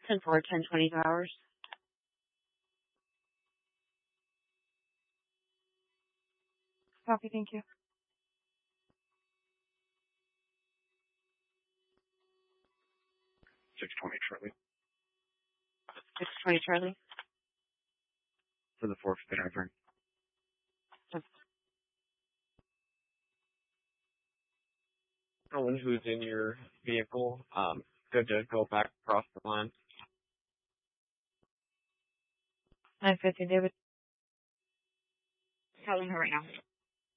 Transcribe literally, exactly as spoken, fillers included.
ten four, ten twenty hours. Copy, thank you. six twenty Charlie. six twenty Charlie. For the fourth driver. Someone who's in your vehicle, um, good to go back across the line. nine fifty, David. Telling her right now.